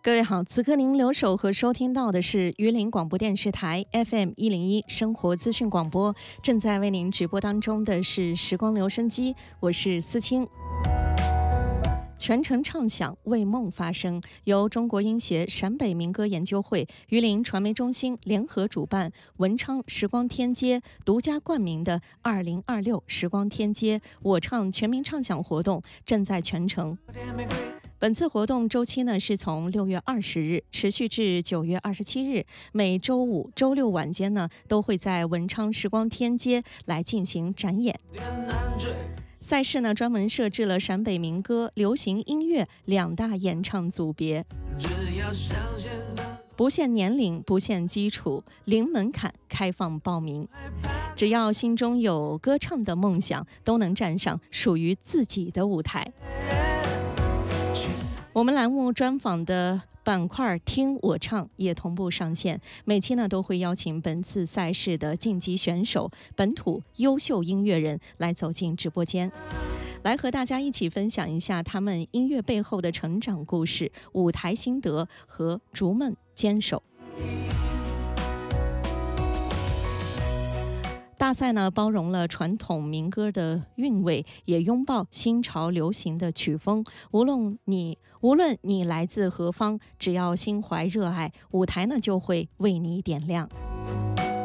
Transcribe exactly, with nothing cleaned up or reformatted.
各位好，此刻您留守和收听到的是榆林广播电视台 F M 一零一生活资讯广播，正在为您直播当中的是时光留声机，我是思清。全程唱响，为梦发声，由中国音协陕北民歌研究会、榆林传媒中心联合主办，文昌时光天街独家冠名的二零二六时光天街我唱全民唱响活动正在全程。本次活动周期呢是从六月二十日持续至九月二十七日，每周五、周六晚间呢都会在文昌时光天街来进行展演。赛事呢专门设置了陕北民歌、流行音乐两大演唱组别，不限年龄，不限基础，零门槛，开放报名。只要心中有歌唱的梦想，都能站上属于自己的舞台。我们栏目专访的板块听我唱也同步上线，每期呢都会邀请本次赛事的晋级选手、本土优秀音乐人来走进直播间，来和大家一起分享一下他们音乐背后的成长故事、舞台心得和逐梦坚守。大赛呢包容了传统民歌的韵味，也拥抱新潮流行的曲风。无论你无论你来自何方，只要心怀热爱，舞台呢就会为你点亮。